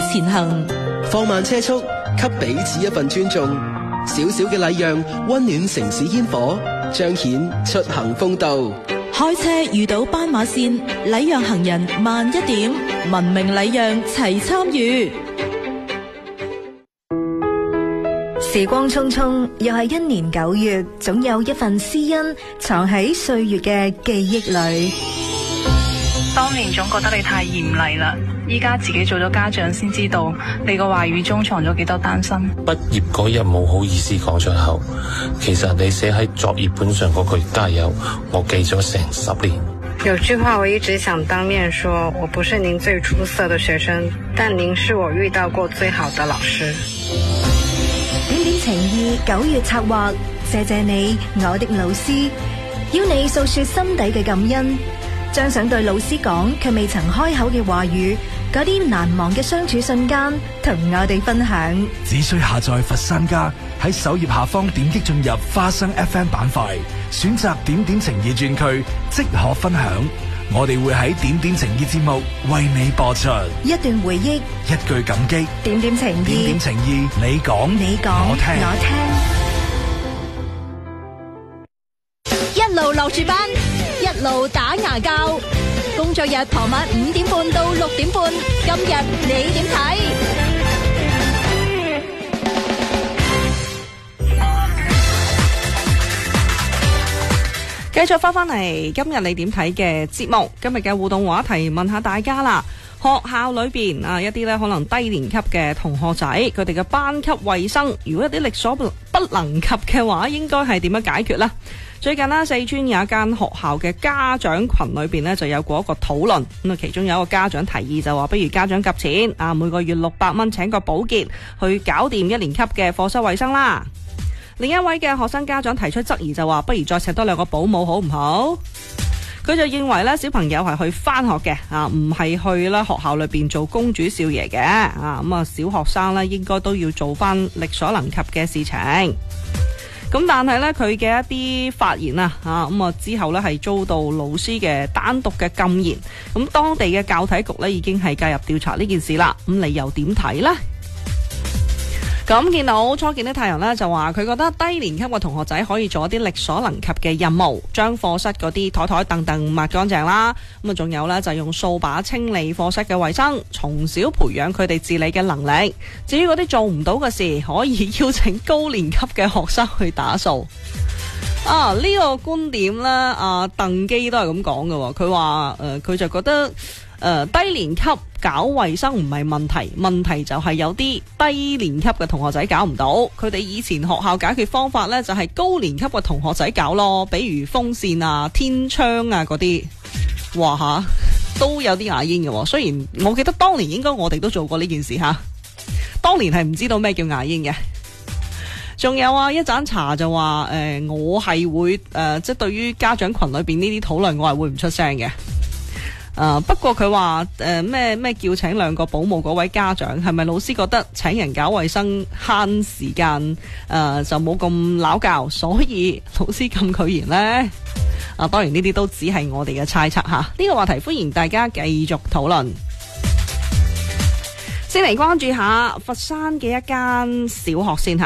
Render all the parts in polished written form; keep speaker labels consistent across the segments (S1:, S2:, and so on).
S1: 前行。
S2: 放慢車速，給彼此一份尊重。小小嘅禮讓，溫暖城市煙火，彰顯出行風度。
S1: 開車遇到斑馬線，禮讓行人慢一點，文明禮讓齊參與。
S3: 時光匆匆，又係一年9月，總有一份私恩藏喺歲月嘅記憶裏。
S4: 當年總覺得你太嚴厲啦，依家自己做咗家長先知道，你個話語中藏咗幾多擔心。
S5: 畢業嗰日冇好意思講出口，其實你寫喺作業本上嗰句加油，我記咗成10年。
S6: 有句話我一直想當面說，我不是您最出色的學生，但您是我遇到過最好的老師。
S3: 點點情意9月策劃，謝謝你，我的老師，要你訴說心底嘅感恩，將想對老師講卻未曾開口嘅話語，嗰啲難忘嘅相處瞬間，同我哋分享。
S7: 只需下載佛山家，喺首頁下方點擊進入花生 FM 板塊，選擇點點情意專區，即可分享。我哋會喺點點情意節目為你播出
S3: 一段回憶，
S7: 一句感激，
S3: 點點情意，
S7: 點點情意，你講，我
S3: 聽。
S8: 一路落住班，一路打牙鉸，工作日傍晚5點半到6點半，今日你點睇？
S9: 繼續翻嚟今日你點睇嘅節目，今日嘅互動話題問下大家啦。學校裏邊一啲咧可能低年級嘅同學仔，佢哋嘅班級衛生，如果一啲力所不能及嘅話，應該係點樣解決呢？最近四川有一間學校嘅家長群裏邊呢，就有過一個討論，咁其中有一個家長提議就話，不如家長夾錢每個月600蚊請個保潔去搞掂1年級嘅課室衛生啦。另一位嘅學生家長提出質疑就話，不如再請多2個保姆好唔好？佢就認為咧，小朋友係去返學嘅唔係去啦學校裏邊做公主少爺嘅小學生咧應該都要做翻力所能及嘅事情。咁但係咧佢嘅一啲發言之後咧係遭到老師嘅單獨嘅禁言。咁當地嘅教體局咧已經係介入調查呢件事啦。咁你又點睇呢？咁見到初見啲太陽呢，就話佢覺得低年級嘅同學仔可以做一啲力所能及嘅任務，將課室嗰啲台台凳凳抹乾淨啦。咁仲有呢，就用掃把清理課室嘅衛生，從小培養佢哋自理嘅能力。至於嗰啲做唔到嘅事，可以邀請高年級嘅學生去打掃。呢個觀點呢，鄧基都係咁講嘅。佢話佢就覺得低年級搞衛生唔係問題，問題就係有啲低年級嘅同學仔搞唔到。佢哋以前學校解決方法呢，就係高年級嘅同學仔搞咯，比如風扇天窗嗰啲，哇都有啲牙煙嘅。雖然我記得當年應該我哋都做過呢件事當年係唔知道咩叫牙煙嘅。仲有一盞茶就話我係會即係對於家長群裏邊呢啲討論，我係會唔出聲嘅。不過佢話咩叫請2個保姆嗰位家長，係咪老師覺得請人搞衛生慳時間就冇咁拗教，所以老師禁佢言呢？當然呢啲都只係我哋嘅猜測呢個話題歡迎大家繼續討論。先嚟關注下佛山嘅一間小學先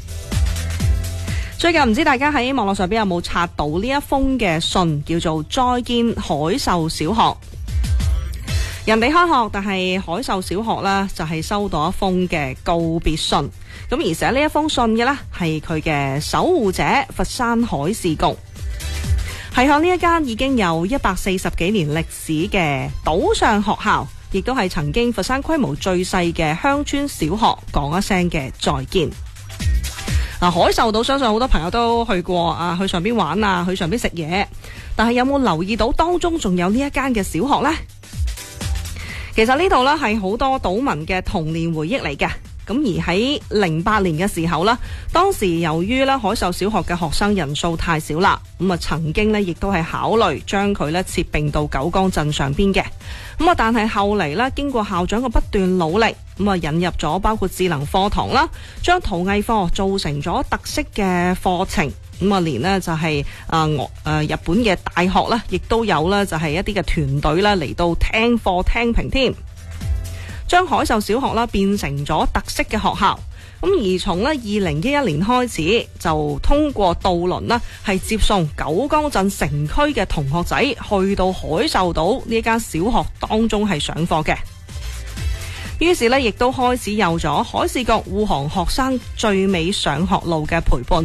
S9: 最近唔知大家喺網絡上邊有冇刷到呢一封嘅信，叫做再見海秀小學。人哋開學，但係海秀小學呢，就係收到一封嘅告別信。咁而寫呢一封信嘅呢，係佢嘅守護者佛山海事局，係向呢一間已經有140幾年歷史嘅島上學校，亦都係曾經佛山規模最細嘅鄉村小學講一聲嘅再見。海秀島相信好多朋友都去過去上邊玩去上邊食嘢，但係有冇留意到當中仲有呢一間嘅小學呢？其實呢度呢係好多島民嘅童年回憶嚟嘅。咁而喺08年嘅時候呢，當時由於海秀小學嘅學生人數太少啦，咁曾經呢亦都係考慮將佢呢設併到九江鎮上邊嘅。咁但係後嚟呢，經過校長嘅不斷努力，咁引入咗包括智能課堂啦，將陶藝課做成咗特色嘅課程。咁連呢就係日本嘅大學呢，亦都有呢就係一啲嘅團隊啦嚟到聽課聽評添。 將海秀小學啦變成咗特色嘅學校。咁而從咧2011年開始，就通過渡輪啦，係接送九江鎮城區嘅同學仔去到海秀島呢間小學當中係上課嘅。於是呢，亦都開始有咗海事局護航學生最美上學路嘅陪伴。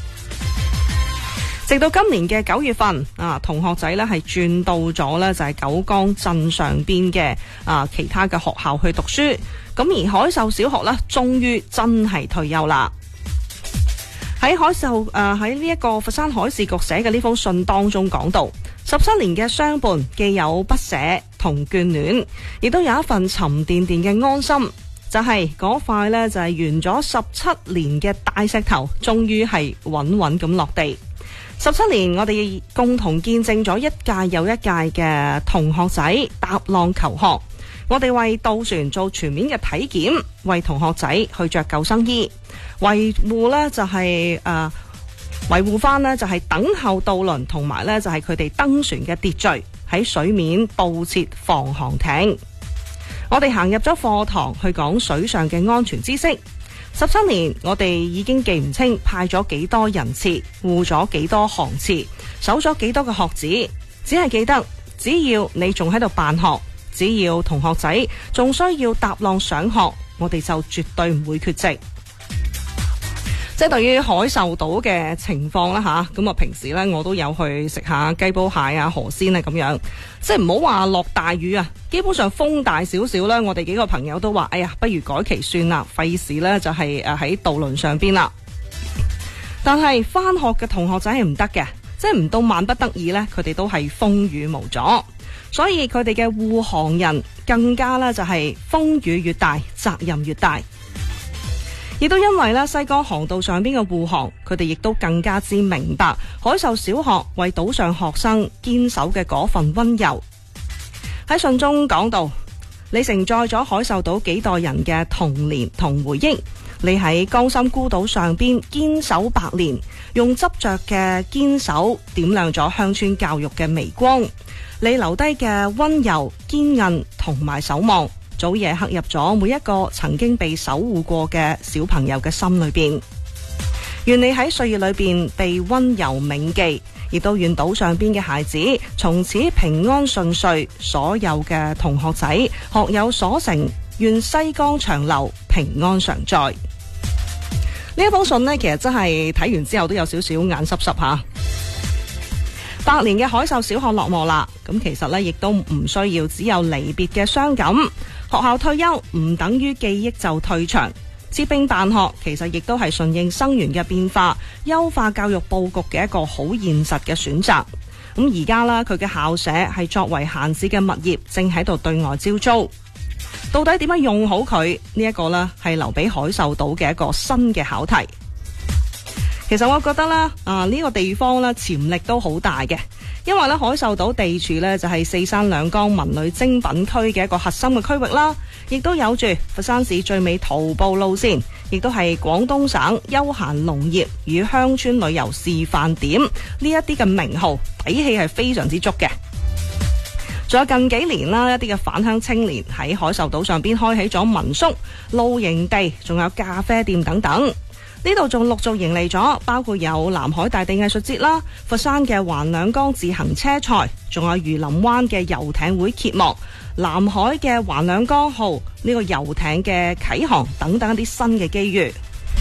S9: 直到今年嘅9月份，同學仔呢係轉到咗呢就係九江鎮上邊嘅其他嘅學校去讀書。咁而海秀小學呢，終於真係退休啦。喺喺呢一個佛山海事局寫嘅呢封信當中講到，17年嘅相伴，既有不捨同眷戀，亦都有一份沉甸甸嘅安心。就係嗰塊呢，就係圓咗17年嘅大石頭，終於係穩穩咁落地。17年，我哋共同見證咗一屆又一屆嘅同學仔踏浪求學。我哋為渡船做全面嘅體檢，為同學仔去着救生衣，維護呢就係維護翻呢就係等候渡輪同埋呢就係佢哋登船嘅秩序，喺水面布設防航艇。我哋行入咗課堂去講水上嘅安全知識。17年，我哋已經記唔清派咗幾多人次，護咗幾多航次，守咗幾多個學子，只係記得只要你仲喺度辦學，只要同學仔仲需要搭浪上學，我哋就絕對唔會缺席。即係對於海秀島嘅情況啦吓，咁平時呢我都有去食下雞煲蟹啊、河鮮啊咁樣。即係唔好話落大雨啊，基本上風大少少啦，我哋幾個朋友都話：哎呀，不如改期算啦，費事呢就係喺渡輪上邊啦。但係返學嘅同學仔係唔得嘅，即係唔到萬不得已呢，佢哋都係風雨無阻。所以佢哋嘅護航人更加呢就係風雨越大，責任越大。亦都因為呢西江航道上邊嘅護航，佢哋亦都更加之明白海秀小學為島上學生堅守嘅嗰份溫柔。喺信中講到，你承載咗海秀島幾代人嘅童年同回憶，你喺江心孤島上邊堅守100年，用執着嘅堅守點亮咗鄉村教育嘅微光。你留低嘅溫柔、堅韌同埋守望，早夜刻入咗每一個曾經被守護過嘅小朋友嘅心裏邊。願你喺歲月裏邊被溫柔銘記，亦都願島上邊嘅孩子從此平安順遂，所有嘅同學仔學有所成，願西江長流，平安常在。呢一封信呢，其實真係睇完之後都有少少眼濕濕吓。100年嘅海秀小學落幕啦，咁其實呢，亦都唔需要只有離別嘅傷感。學校退休唔等於記憶就退場，接兵辦學其實亦都係順應生源嘅變化，優化教育佈局嘅一個好現實嘅選擇。咁而家啦，佢嘅校舍係作為閒置嘅物業，正喺度對外招租。到底點樣用好佢呢？一個呢係留俾海秀島嘅一個新嘅考題。其實我覺得啦，呢個地方咧潛力都好大嘅，因為咧海秀島地處咧就係4山2江文旅精品區嘅一個核心嘅區域啦，亦都有住佛山市最美徒步路線，亦都係廣東省休閒農業與鄉村旅遊示範點呢一啲嘅名號，底氣係非常之足嘅。仲有近幾年啦，一啲嘅返鄉青年喺海秀島上邊開起咗民宿、露營地，仲有咖啡店等等。呢度仲陸續迎嚟咗，包括有南海大地藝術節啦、佛山嘅環兩江自行車賽，仲有榆林灣嘅遊艇會揭幕、南海嘅環兩江號呢個遊艇嘅啟航等等一啲新嘅機遇。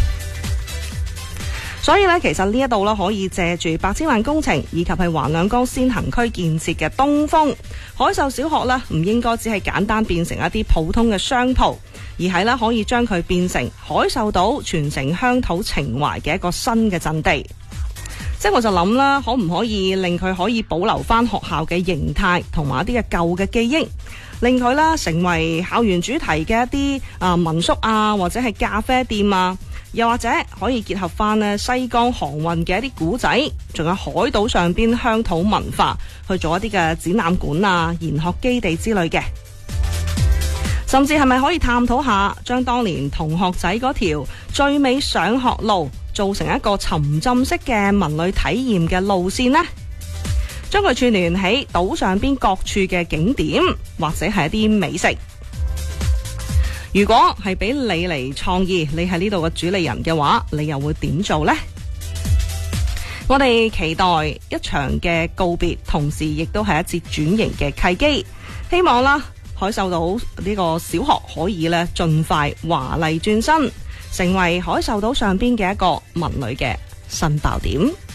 S9: 所以呢，其實呢一度可以借住8千萬工程以及係環兩江先行區建設嘅東風，海秀小學呢唔應該只係簡單變成一啲普通嘅商鋪，而係呢可以將佢變成海秀島傳承鄉土情懷嘅一個新嘅陣地。即係我就諗啦，可唔可以令佢可以保留翻學校嘅形態同埋一啲嘅舊嘅記憶，令佢啦成為校園主題嘅一啲民宿啊，或者係咖啡店啊。又或者可以結合翻呢西江航運嘅一啲古仔，仲有海島上邊鄉土文化，去做一啲嘅展覽館啊、研學基地之類嘅。甚至係咪可以探討下，將當年同學仔嗰條最美上學路做成一個沉浸式嘅文旅體驗嘅路線呢？將佢串聯起島上邊各處嘅景點，或者係一啲美食。 如果係俾你嚟創意，你係呢度嘅主理人嘅話，你又會點做呢？我哋期待一場嘅告別，同時亦都係一節轉型嘅契機。希望啦，海秀島呢個小學可以咧盡快華麗轉身，成為海秀島上邊嘅一個文旅嘅新爆點。